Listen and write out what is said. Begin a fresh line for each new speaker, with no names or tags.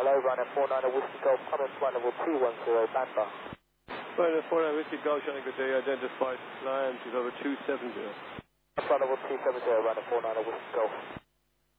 hello, Ryanair 49 Whiskey Golf, coming to level 210, Bamba.
Ryanair 49 Whiskey Golf, showing good day, identified land is over 270.
Level 270, Ryanair 49 Whiskey Golf.